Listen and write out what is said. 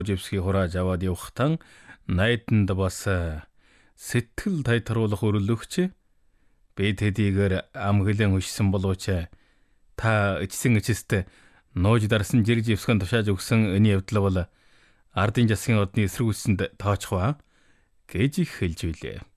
Живсгийг хурааж аваад явахтан найданд бас сэтгэл тайтруулах өрөлөгч би тэдийгээр амглан өшсөн боловч та эцсийн эцэст нууж дарсан жирг живсгэн тушааж өгсөн энэ явдал бол ардын засгийн одны эсрэг үсэнд тооцох ба гэж хэлж билээ.